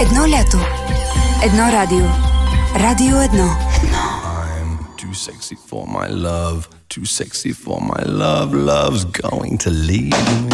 Jedno leto, jedno radio, Radio 1. I'm too sexy for my love, too sexy for my love, love's going to leave me.